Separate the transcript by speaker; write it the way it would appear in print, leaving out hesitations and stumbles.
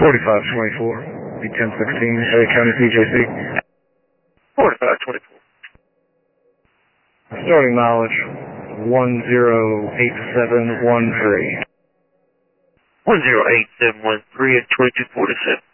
Speaker 1: 4524, B1016, LA County PJC.
Speaker 2: 4524.
Speaker 1: Starting mileage 108713.
Speaker 2: 108713 at 2247.